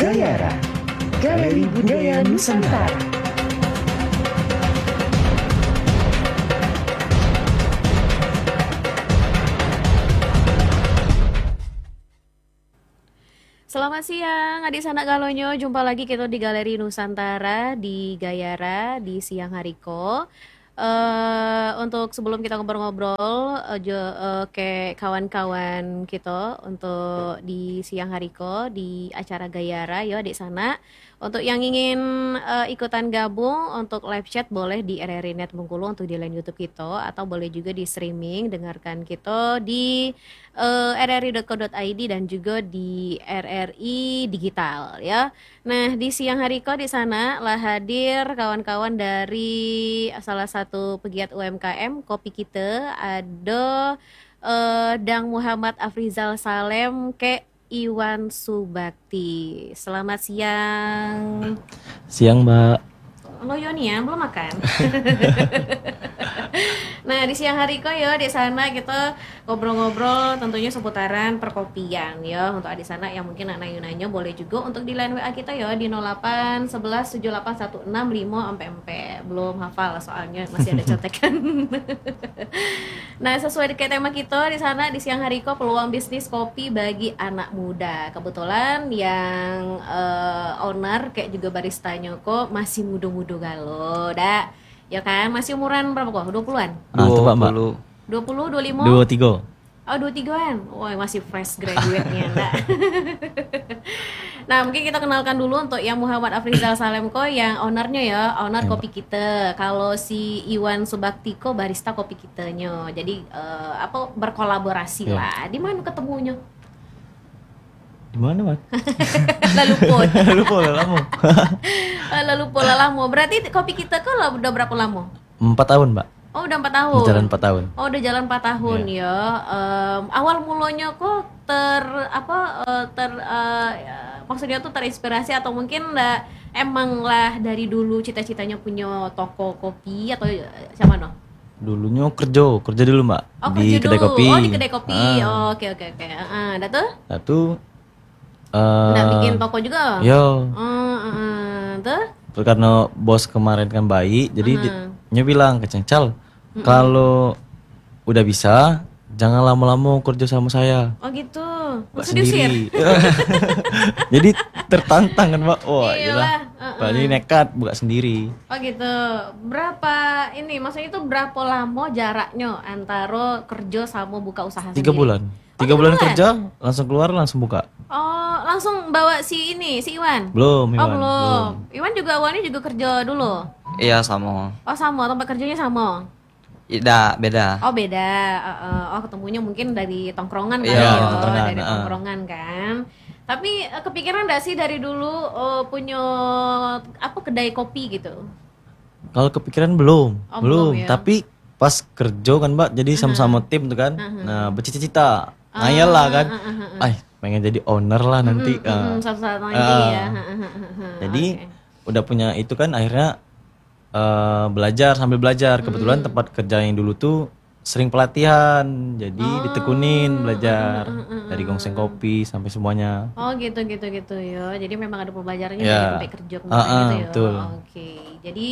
Gayara, Galeri Budaya Nusantara. Selamat siang, adik sanak galonyo. Jumpa lagi kita di Galeri Nusantara di Gayara di siang hariko. Untuk sebelum kita ngobrol-ngobrol ke kawan-kawan kita untuk di siang hariko di acara Gayara ya adik sana. Untuk yang ingin ikutan gabung untuk live chat boleh di RRI Net Bengkulu untuk di line YouTube kita, atau boleh juga di streaming dengarkan kita di rri.co.id dan juga di RRI Digital ya. Nah, di siang hari kok di sana lah hadir kawan-kawan dari salah satu pegiat UMKM kopi kita, ada Dang Muhammad Afrizal Salem ke Iwan Subakti. Selamat siang. Siang, Mbak. Lo Yoni ya, belum makan. Nah, di siang hari kok ya di sana kita ngobrol-ngobrol tentunya seputaran perkopian ya. Untuk adik sana yang mungkin anak nanya boleh juga untuk di line WA kita ya di 08 11 78 16 5 MP. Belum hafal soalnya masih ada contekan. Nah, sesuai dengan tema kita di sana di siang hari kok peluang bisnis kopi bagi anak muda. Kebetulan yang owner kayak juga baristanya kok masih muda-muda galo dah. Ya kan, masih umuran berapa kok? 20-an? 20. 20, 25? 23. Oh, 23-an? Wah, masih fresh graduate-nya, enggak? Nah, mungkin kita kenalkan dulu untuk yang Muhammad Afrizal Salem ko yang ownernya ya, owner kopi kita. Kalau si Iwan Subakti ko barista kopi kitanya. Jadi berkolaborasi lah. Di mana ketemunya? Di mana, Mas? Lalu Lama. lama. Berarti kopi kita kan udah berapa lama? 4 tahun, Mbak. Oh, udah 4 tahun. Jalan 4 tahun. Oh, udah jalan 4 tahun ya. Awal mulanya kok maksudnya tuh terinspirasi atau mungkin emang lah dari dulu cita-citanya punya toko kopi atau sama no? Dulunya kerja dulu, Mbak. Oh, di kedai dulu. kopi. Oh, di kedai kopi. Oh, oke. Dah tuh? Nggak bikin toko juga? Yo. Tuh? Terus karena bos kemarin kan baik, jadi dia bilang ke Cengcal, kalau udah bisa, jangan lama-lama kerja sama saya. Oh gitu. Buat Maksudnya diusir? sendiri. Jadi tertantang kan, Mbak. Wah, Iyalah. Pak ini nekat buka sendiri. Oh gitu. Maksudnya itu berapa lama jaraknya antara kerja sama buka usaha 3 sendiri? bulan. 3 bulan kerja, langsung keluar, langsung buka. Oh, langsung bawa si Iwan? Belum, Iwan. Oh, belum. Iwan juga awalnya juga kerja dulu? Iya sama. Oh, sama. Tempat kerjanya sama? Tidak, beda. Oh, beda. Ketemunya mungkin dari tongkrongan kan? Iya, ya? tongkrongan. Dari tongkrongan kan? Tapi kepikiran gak sih dari dulu punya kedai kopi gitu? Kalau kepikiran belum. Oh, belum ya. Tapi pas kerja kan, Mbak, jadi sama-sama tim tuh kan. Nah, bercita-cita. Ngayal lah kan. Pengen jadi owner lah nanti. Suatu saat nanti ya. Jadi udah punya itu kan akhirnya sambil belajar. Kebetulan tempat kerja yang dulu tuh sering pelatihan. Jadi ditekunin belajar dari gongseng kopi sampai semuanya. Oh gitu ya. Jadi memang ada pembelajarannya Ya. sampai kerja kemarin gitu ya. Betul. Oke. Jadi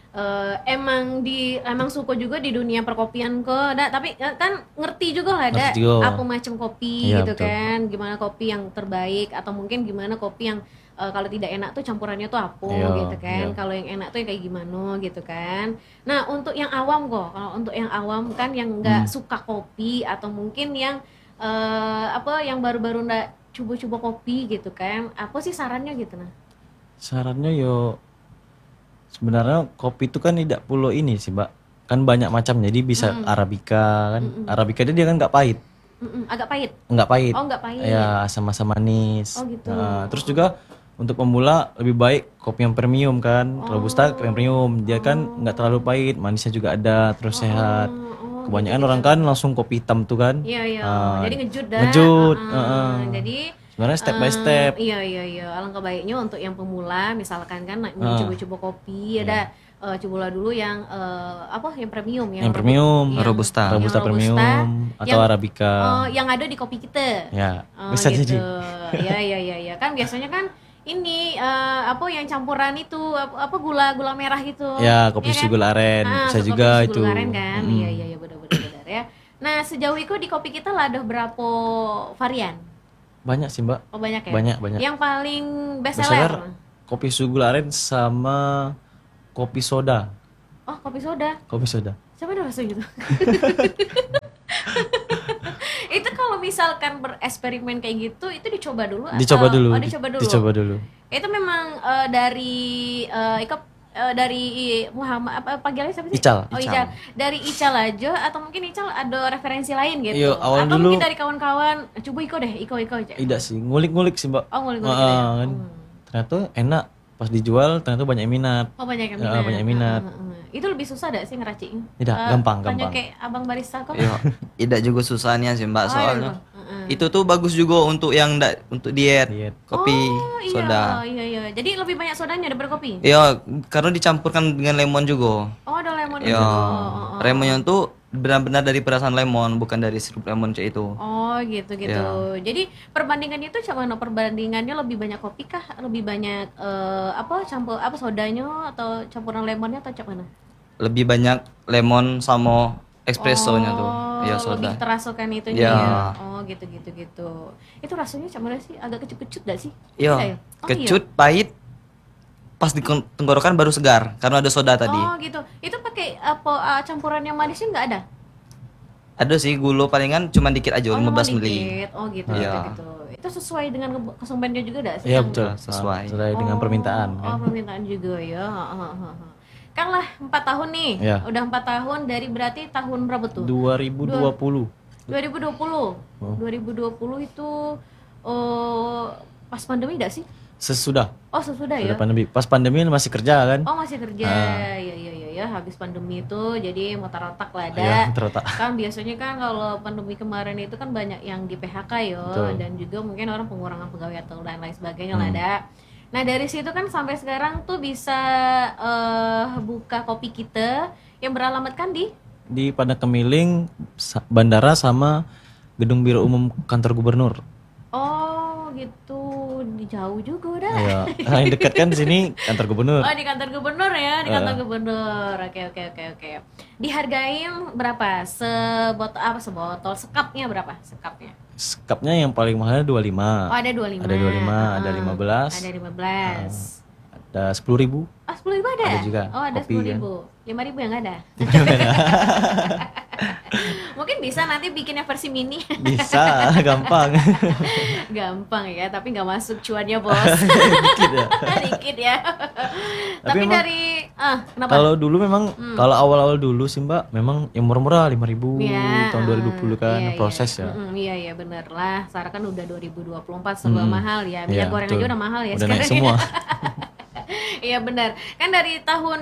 emang suka juga di dunia perkopian kok, tapi kan ngerti juga lah Ngerti juga. apa macam kopi Iya, gitu betul. kan, gimana kopi yang terbaik atau mungkin gimana kopi yang kalau tidak enak tuh campurannya tuh apa Iya, gitu kan, iya. kalau yang enak tuh yang kayak gimana gitu kan. Nah untuk yang awam kok, kalau untuk yang awam kan yang nggak suka kopi atau mungkin yang yang baru-baru nggak coba-coba kopi gitu kan, apa sih sarannya gitu nah? Sarannya sebenarnya kopi itu kan tidak perlu ini sih, Mbak. Kan banyak macam, jadi bisa Arabica kan. Arabica dia kan nggak pahit. Agak pahit? Nggak pahit. Oh nggak pahit? Ya, sama-sama manis. Oh, gitu. Nah, terus juga untuk pemula lebih baik kopi yang premium kan. Robusta yang premium. Dia kan nggak terlalu pahit, manisnya juga ada, terus sehat. Kebanyakan orang kan langsung kopi hitam tuh kan. Iya. Jadi ngejut dah. Ngejut. Jadi Sebenarnya step by step. Iya. Alangkah baiknya untuk yang pemula misalkan kan coba-coba kopi ada cobalah dulu yang yang premium ya. Yang premium, Robusta. Robusta premium atau Arabica. Yang ada di kopi kita. Ya, Oh, bisa gitu. jadi. Iya. Kan biasanya kan ini apa yang campuran itu apa gula merah gitu. Ya, kopi Iya kan? susu gula aren. Bisa kopi juga susu itu. gula aren kan. Iya benar ya. Nah, sejauh itu di kopi kita lah ada berapa varian? Banyak sih, Mbak. Oh, banyak ya? Banyak. Yang paling best Bestseller seller? kopi susu gula aren sama kopi soda. Oh, kopi soda. Kopi soda. Siapa ada rasa gitu? Itu kalau misalkan bereksperimen kayak gitu, itu dicoba dulu atau? Dicoba dulu. Oh, dicoba dulu. Dicoba dulu. Itu memang dari dari Muhammad apa panggilannya siapa sih? Ical. Oh, Ical. Dari Ical aja atau mungkin Ical ada referensi lain gitu? Iya, awal atau dulu- mungkin dari kawan-kawan, coba Iko aja. Tidak sih, ngulik-ngulik sih, Mbak. Oh, ngulik-ngulik Heeh, ya. kan. Ternyata enak. Pas dijual ternyata banyak yang minat. Oh, banyak yang Ya, minat. banyak yang minat. Itu lebih susah gak sih ngeraciknya? Tidak, gampang. Tanya kayak abang barista kok. Iya, tidak juga susahnya sih Mbak, Oh, soalnya iya. itu tuh bagus juga untuk yang untuk diet. Diet. Kopi, Iya, soda. Iya. Jadi lebih banyak sodanya daripada kopi? Iya, karena dicampurkan dengan lemon juga. Oh, ada lemon Iya, juga. Oh. lemonnya tuh benar-benar dari perasan lemon, bukan dari sirup lemon kayak itu. Oh, gitu. Ya. Jadi perbandingannya itu cuma perbandingannya lebih banyak kopi kah? Lebih banyak campur sodanya atau campuran lemonnya atau cak mana? Lebih banyak lemon sama espressonya tuh. Iya, soda. Lebih terasa kan itunya Ya. ya. Oh, gitu. Itu rasanya cak mana sih? Agak kecut-kecut gak sih? Tidak ya? Iya, Oh, kecut, pahit. Pas di tenggorokan baru segar karena ada soda tadi. Oh, gitu. Itu pakai apa campuran yang manisnya nggak ada? Ada sih gula palingan cuma dikit aja, Oh, 15 cuma mili. dikit. Oh, gitu. Iya. Itu sesuai dengan konsumennya juga gak sih? Iya, yang- betul. Sesuai. Sesuai dengan permintaan Oh, kan. permintaan juga ya. Kan lah 4 tahun nih. Iya. Udah 4 tahun dari berarti tahun berapa tuh? 2020. 2020. Oh. 2020 itu pas pandemi gak sih? Sesudah Oh, sesudah ya. sudah pandemi. Pas pandemi masih kerja kan? Oh, masih kerja. Iya. Habis pandemi itu jadi otak lah ada. Iya, terletak. Kan biasanya kan kalau pandemi kemarin itu kan banyak yang di PHK yo. Betul. Dan juga mungkin orang pengurangan pegawai atau lain sebagainya lah ada. Nah, dari situ kan sampai sekarang tuh bisa buka kopi kita yang beralamatkan di Di Padang Kemiling, bandara sama gedung biro umum kantor gubernur. Oh, gitu. Di jauh juga udah. Iya, yang dekat kan sini kantor gubernur. Oh, di kantor gubernur ya, di kantor gubernur. Oke. Dihargain berapa? Sebotol sekapnya berapa? Sekapnya. Sekapnya yang paling mahal 25. Oh, ada 25. Ada 25, ada 15. Ada 15. Ada 10.000. Oh, 10.000 ada? Ada juga, Oh, ada kopi 10.000. 5.000 yang nggak ada. Mungkin bisa nanti bikinnya versi mini. Bisa, gampang. Gampang ya, tapi nggak masuk cuannya, Bos. Dikit ya. Dikit ya. Tapi Tapi emang dari kenapa? Kalau dulu memang kalau awal-awal dulu sih Mbak, memang yang murah-murah 5.000 Ya, tahun 2020 kan iya, proses iya. ya. Iya bener lah. Sekarang kan udah 2024 serba mahal ya. Minyak Iya, goreng betul. aja udah mahal ya Udah naik sekarang. semua. Iya benar. Kan dari tahun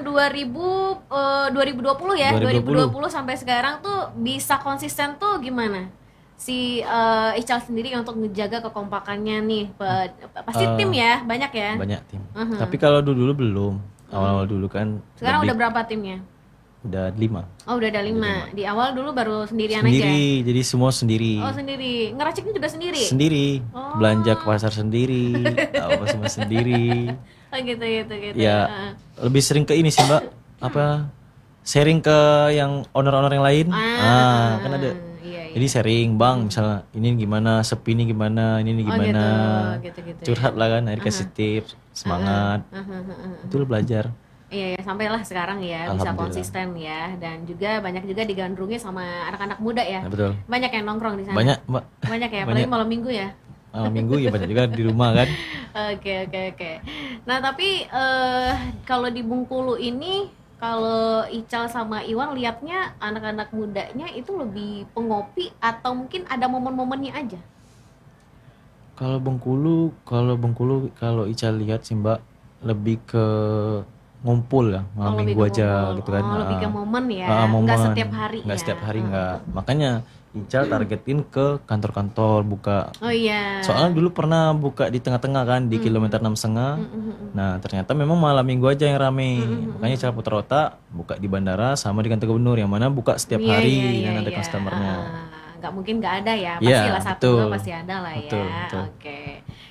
2020 ya, 2020 2020 sampai sekarang tuh bisa konsisten tuh gimana? Si Ical sendiri untuk ngejaga kekompakannya nih. Pasti tim ya, banyak ya. Banyak tim. Tapi kalau dulu belum. Awal-awal dulu kan Sekarang lebih- udah berapa timnya? udah 5. Oh, udah ada 5. Di awal dulu baru sendirian aja. Sendiri, jadi semua sendiri. Oh, sendiri. Ngeraciknya juga sendiri? Sendiri. Oh. Belanja ke pasar sendiri, apa semua sendiri. Oh, gitu. Ya, lebih sering ke ini sih Mbak. Apa? Sharing ke yang owner-owner yang lain. Kan ada. Iya. Jadi sharing, Bang, misalnya ini gimana, sepi ini gimana, ini gimana. gitu. Curhat lah kan, akhirnya kasih tips, semangat. Itu lo belajar. Iya, sampailah sekarang ya bisa Alhamdulillah. konsisten ya, dan juga banyak juga digandrungi sama anak-anak muda ya. Nah, betul. Banyak yang nongkrong di sana. Banyak, Mbak. Banyak ya, apalagi Banyak. malam minggu ya. Malam minggu ya banyak juga di rumah kan. Oke. Nah, tapi kalau di Bengkulu ini, kalau Ical sama Iwan lihatnya anak-anak mudanya itu lebih pengopi atau mungkin ada momen-momennya aja? Kalau Bengkulu, kalau Ica lihat sih Mbak, lebih ke ngumpul ya, malam Oh, lebih minggu ke aja ngumpul. gitu kan. Oh, lebih ke momen ya, momen. nggak setiap hari Nggak ya. setiap hari nggak. Makanya Ica targetin ke kantor-kantor buka. Oh iya. Soalnya dulu pernah buka di tengah-tengah kan di kilometer 6,5. Nah ternyata memang malam minggu aja yang rame. Makanya Ica putar otak buka di bandara sama di kantor gubernur yang mana buka setiap Iya, hari iya, dan ada iya. customernya. Nggak mungkin nggak ada ya, Iya, pastilah satu betul. dua pasti ada lah ya. Betul. Oke.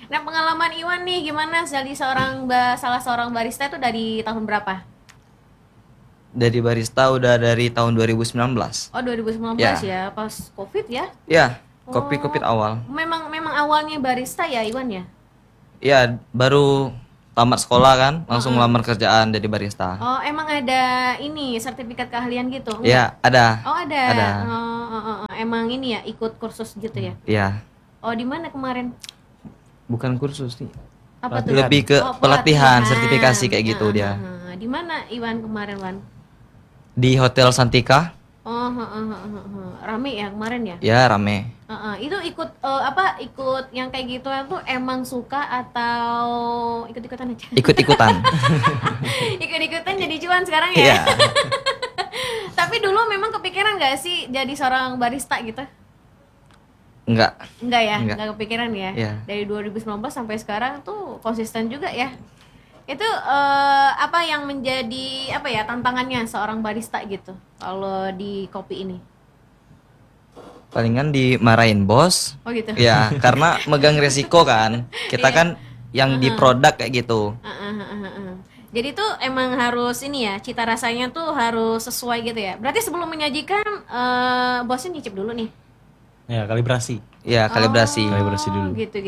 Nah, pengalaman Iwan nih gimana jadi salah seorang barista itu dari tahun berapa? Dari barista udah dari tahun 2019. Oh, 2019 Ya. ya, pas Covid ya. Ya, kopi-kopi awal. Memang awalnya barista ya Iwan ya? Ya, baru tamat sekolah kan, langsung lamar kerjaan jadi barista. Oh, emang ada ini sertifikat keahlian gitu? Enggak? Ya, ada. Oh, ada. Ada. Emang ini ya ikut kursus gitu ya? Ya, Oh, di mana kemarin? bukan kursus sih. Apa tuh? Lebih ke Oh, pelatihan, sertifikasi kayak gitu dia. Di mana Iwan kemarin, Wan? Di Hotel Santika. Oh, rame ya kemarin ya? Ya, rame. Itu ikut ikut yang kayak gitu tuh emang suka atau ikut-ikutan aja? Ikut-ikutan. Ikut-ikutan jadi cuan sekarang ya? Iya. Tapi dulu memang kepikiran gak sih jadi seorang barista gitu? Enggak. Enggak ya? Enggak. Enggak kepikiran ya? Iya. Dari 2019 sampai sekarang tuh konsisten juga ya? Itu apa yang menjadi apa ya tantangannya seorang barista gitu kalau di kopi ini? Palingan dimarahin bos. Oh gitu? Ya, karena megang resiko kan. Kita kan yang di produk kayak gitu. Jadi tuh emang harus ini ya, cita rasanya tuh harus sesuai gitu ya. Berarti sebelum menyajikan bosnya nyicip dulu nih. Ya, kalibrasi. Ya, kalibrasi. Kalibrasi dulu. Gitu.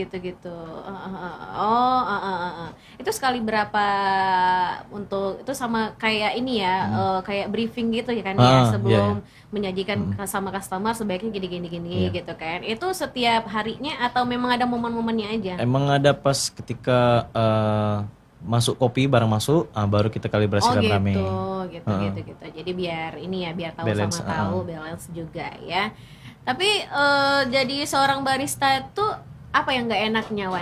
Itu sekali berapa untuk itu sama kayak ini ya, kayak briefing gitu ya kan ya sebelum menyajikan sama customer sebaiknya gini gitu kan. Itu setiap harinya atau memang ada momen-momennya aja? Emang ada pas ketika masuk kopi barang masuk, baru kita kalibrasikan rame. gitu. Jadi biar ini ya, biar tahu Balance, sama tahu balance juga ya. Tapi jadi seorang barista itu apa yang nggak enaknya, Wan?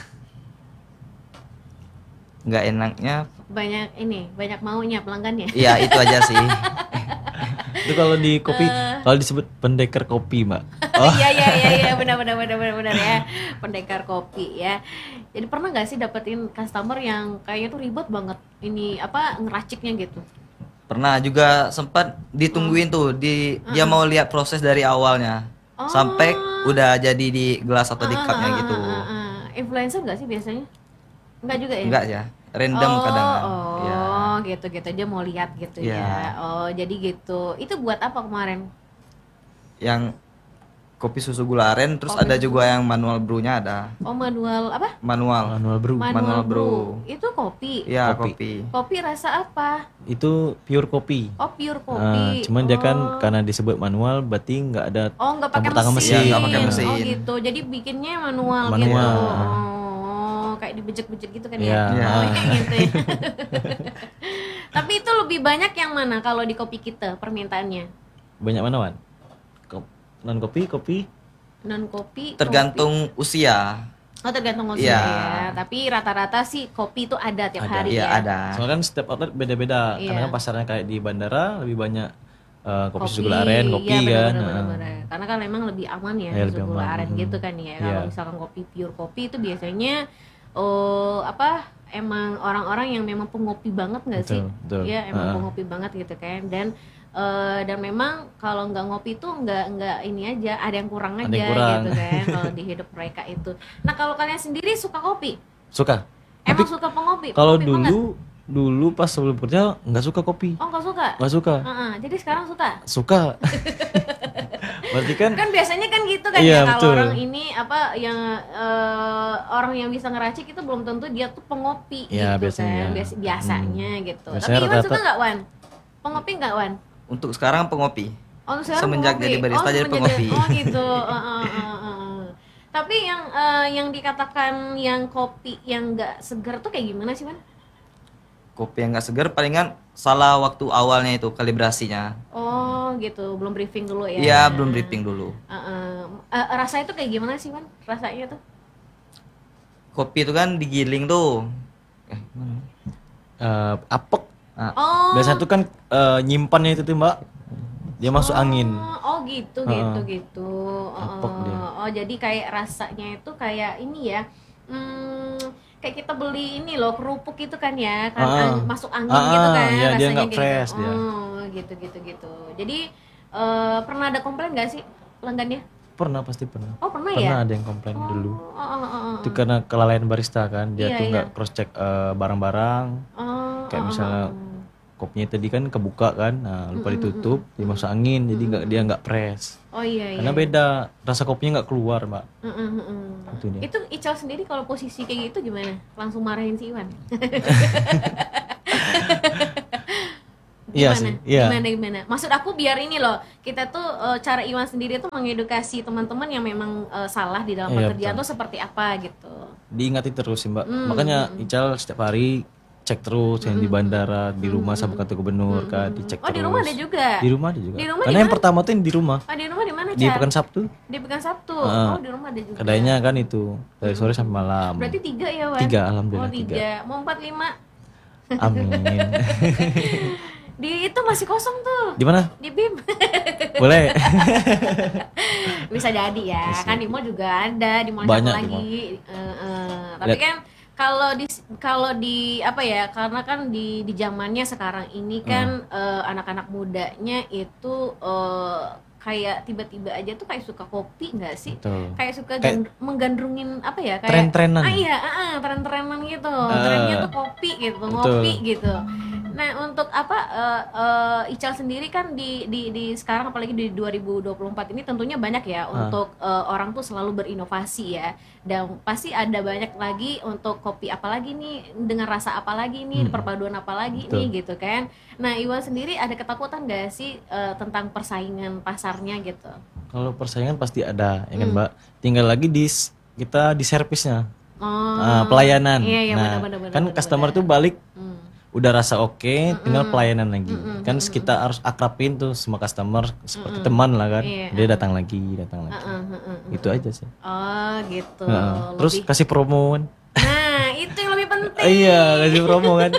Nggak enaknya. Banyak maunya pelanggannya. Iya, itu aja sih. Itu kalau di kopi, kalau disebut pendekar kopi, Mbak. Iya, benar ya. Pendekar kopi ya. Jadi pernah nggak sih dapetin customer yang kayaknya tuh ribet banget ini apa ngeraciknya gitu? Pernah juga sempat ditungguin tuh dia mau lihat proses dari awalnya sampai udah jadi di gelas atau di cupnya gitu. Influencer nggak sih biasanya? Enggak juga ya? Enggak ya, random kadang. Ya. Gitu dia mau lihat gitu Ya. ya. Oh, jadi gitu. Itu buat apa kemarin? Yang kopi susu gula aren, terus ada juga yang manual brew-nya ada. Oh, manual apa? Manual. Manual brew. brew. Itu kopi. Ya, Kopi. kopi. Kopi rasa apa? Itu pure kopi. Oh, pure kopi. Cuman dia kan karena disebut manual, berarti nggak ada Oh, nggak pakai campur tangan mesin. mesin. Iya, nggak pakai mesin. Oh, gitu. Jadi bikinnya manual gitu. Manual. Oh, kayak dibejek-bejek gitu kan Iya. ya. Oh, kayak gitu ya. Tapi itu lebih banyak yang mana kalau di kopi kita permintaannya? Banyak mana, Wan? Non kopi. Non kopi. Tergantung usia. Oh, tergantung usia Iya. ya. Tapi rata-rata sih kopi itu ada tiap Ada. hari Iya, ya. ada. Soalnya kan setiap outlet beda-beda. Iya. Karena kan pasarnya kayak di bandara lebih banyak kopi susu gula aren, kopi iya, kan. bener. Karena kan memang lebih aman ya Iya, susu lebih gula aman. aren gitu kan ya. Kalau Iya. misalkan kopi pure kopi itu biasanya emang orang-orang yang memang pengopi banget nggak sih? Betul. Iya, emang pengopi banget gitu kan. Dan memang kalau nggak ngopi tuh nggak ini aja, ada yang kurang Ada aja yang kurang. gitu kan kalau di hidup mereka itu. Nah, kalau kalian sendiri suka kopi? Suka. Emang suka pengopi? Kalau Pengopi banget? dulu pas sebelum kerja nggak suka kopi. Oh, nggak suka? Nggak suka. Jadi sekarang suka? Suka. Berarti kan Kan biasanya kan gitu kan Iya, ya, kalau betul. orang ini apa yang orang yang bisa ngeracik itu belum tentu dia tuh pengopi Iya, gitu biasanya. kan biasanya gitu. Biasanya Tapi Iwan rata-rata- suka nggak, Wan? Pengopi nggak, Wan? Untuk sekarang pengopi. Oh, sekarang Semenjak pengopi. jadi barista jadi semenjak pengopi. Oh gitu. Tapi yang dikatakan yang kopi yang nggak segar tuh kayak gimana sih, Wan? Kopi yang nggak segar palingan salah waktu awalnya itu kalibrasinya. Oh gitu, belum briefing dulu ya? Iya, belum briefing dulu. Rasa itu kayak gimana sih, Wan? Rasanya tuh? Kopi itu kan digiling tuh. apek. Nah, Oh. Biasanya tuh kan nyimpannya itu tuh, Mbak. Dia masuk angin. Oh gitu. Apok dia. Oh, jadi kayak rasanya itu kayak ini ya. Kayak kita beli ini loh kerupuk itu kan ya, kan masuk angin gitu kan iya, dia rasanya nggak gitu. fresh dia. Oh, gitu. Jadi pernah ada komplain nggak sih pelanggannya? Pernah, pasti pernah. Oh pernah Pernah ya? ada yang komplain dulu. Oh. Itu karena kelalaian barista kan, dia Iya, tuh iya. nggak cross check barang-barang. Kayak misalnya kopinya tadi kan kebuka kan, nah lupa ditutup, dimasuk angin, jadi dia nggak press. Oh iya. Karena beda, rasa kopinya nggak keluar mbak. Itu dia. Itu Ical sendiri kalau posisi kayak gitu gimana? Langsung marahin si Iwan? Iya Gimana? sih, iya. Gimana? Maksud aku biar ini loh, kita tuh cara Iwan sendiri tuh mengedukasi teman-teman yang memang salah di dalam Iya, pekerjaan betul. tuh seperti apa gitu. Diingati terus sih mbak. Makanya Ical setiap hari cek terus yang di bandara, di rumah sama kantor gubernur kan, dicek Oh terus. di rumah ada juga? Di rumah ada juga. Di rumah Karena di yang pertama tuh yang di rumah. Oh di rumah di mana Di Cal? Pekan Sabtu. Di Pekan Sabtu. Heeh. Oh di rumah ada juga. Kedainya kan itu dari sore sampai malam. Berarti 3 ya Wan? 3, alhamdulillah, Oh 3. Mau 4, 5? Amin. Di itu masih kosong tuh. Di mana? Di BIM. Boleh. Bisa jadi ya. Kan di mall juga ada, di mall Banyak satu di lagi. Tapi Lihat. kan kalau di apa ya? Karena kan di zamannya sekarang ini kan anak-anak mudanya itu kayak tiba-tiba aja tuh kayak suka kopi nggak sih? Betul. Kayak suka Kayak menggandrungin apa ya? Kayak tren-trenan. iya, tren-trenan gitu. Trennya tuh kopi gitu, Betul. ngopi gitu. Nah, untuk apa Ical sendiri kan di sekarang apalagi di 2024 ini tentunya banyak ya untuk orang tuh selalu berinovasi ya. Dan pasti ada banyak lagi untuk kopi apalagi nih, dengan rasa apalagi nih, perpaduan apalagi Betul. nih gitu kan. Nah, Iwan sendiri ada ketakutan gak sih tentang persaingan pasarnya gitu? Kalau persaingan pasti ada, ya kan mbak. Tinggal lagi kita di servisnya, pelayanan. Iya, Nah, benar, kan customer tuh balik udah rasa oke, tinggal pelayanan lagi. Kan kita harus akrabin tuh semua customer seperti teman lah kan. Iya, Dia datang lagi. Itu aja sih. Oh, gitu. Terus kasih promo kan. Nah, itu yang lebih penting. Iya, kasih promo kan.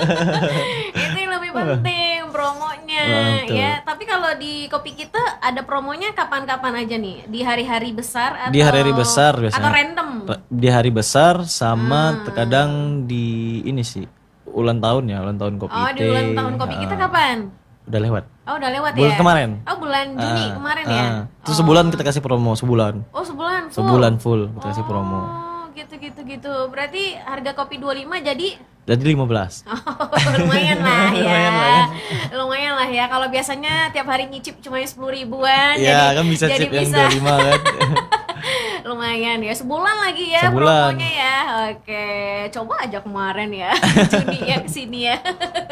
Itu yang lebih penting promonya Betul. ya. Tapi kalau di kopi kita ada promonya kapan-kapan aja nih? Di hari-hari besar atau Di hari-hari besar biasanya. atau random? Di hari besar sama terkadang di ini sih ulang tahun kopi. Oh, di ulang tahun kopi kita kapan? Udah lewat. Oh, udah lewat Bulan ya? kemarin. Oh, bulan Juni kemarin ya? Terus sebulan kita kasih promo, sebulan. Oh, sebulan full. Sebulan full kita kasih promo. Oh, gitu. Berarti harga kopi 25 jadi Jadi 15. lumayan lah ya. Lumayan lah ya. Kalau biasanya tiap hari nyicip cuma 10 ribuan. Iya, kan bisa jadi chip yang 25 kan. Lumayan ya, sebulan lagi ya Sebulan. promonya ya. Oke, coba aja kemarin ya Juni ya kesini ya.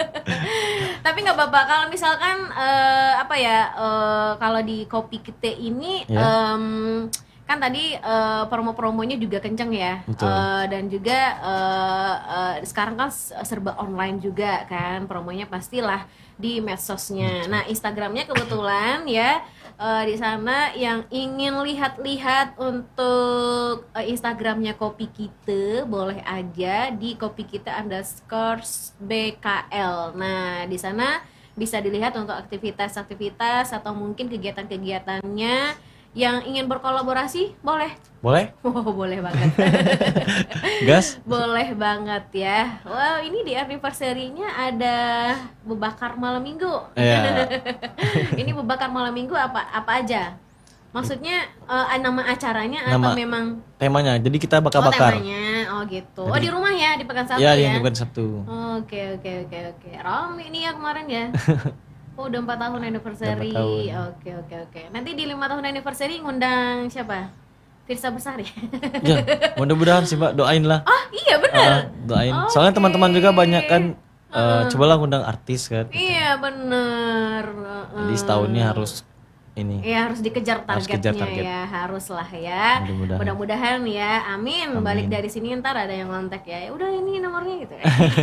Tapi nggak apa-apa kalau misalkan kalau di kopi kita ini Ya. kan tadi promo-promonya juga kenceng ya. Betul. Dan juga sekarang kan serba online juga kan, promonya pastilah di medsosnya. Nah, Instagramnya kebetulan ya di sana yang ingin lihat-lihat untuk Instagramnya kopi kita boleh aja di kopi kita _BKL. Nah, di sana bisa dilihat untuk aktivitas-aktivitas atau mungkin kegiatan-kegiatannya. Yang ingin berkolaborasi boleh. Boleh? Oh, boleh banget. Gas? Boleh banget ya. Wow, ini di anniversary-nya ada bebakar malam minggu. Iya. Ini bebakar malam minggu apa aja? Maksudnya nama acaranya atau Nama memang temanya. Jadi kita bakar-bakar. temanya? Oh gitu. Oh di rumah ya, di Pekan Sabtu Iya, ya. yang bukan Sabtu. Oke. Rame nih ya kemarin ya. Oh, udah 4 tahun anniversary. Udah 4 tahun. Oke. Nanti di 5 tahun anniversary ngundang siapa? Firsa Besar ya? Ya, mudah-mudahan sih Mbak, doain lah. Oh iya benar. Doain. Oke. Soalnya teman-teman juga banyak kan cobalah ngundang artis kan. Iya benar. Jadi setahunnya harus ini. Ya harus dikejar Harus targetnya kejar target. ya, haruslah ya. Mudah-mudahan. Mudah-mudahan ya, amin. Amin. Balik dari sini ntar ada yang kontak ya. Udah ini nomornya gitu.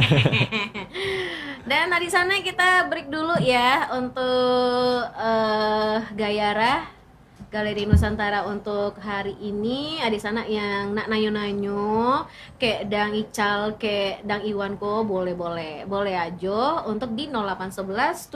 Dan di sana kita break dulu ya untuk Gayara Galeri Nusantara untuk hari ini. Di sana yang nak nanyo-nanyo kayak Dang Ical, kayak Dang Iwanko boleh aja untuk di 0811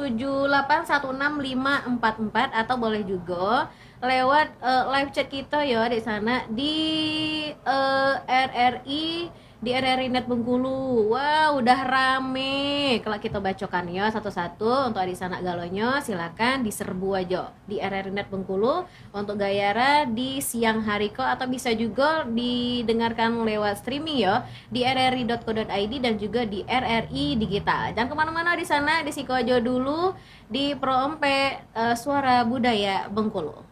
7816 544 atau boleh juga lewat live chat kita ya di sana di RRI di RRI Net Bengkulu. Wah, udah rame. Kalau kita bacokan ya satu-satu untuk Adi Sanak Galonyo, silakan diserbu aja di RRI Net Bengkulu. Untuk Gayara di siang hari kok, atau bisa juga didengarkan lewat streaming ya di rri.co.id dan juga di RRI Digital. Jangan kemana-mana di sana, di Siko aja dulu di Pro Empe Suara Budaya Bengkulu.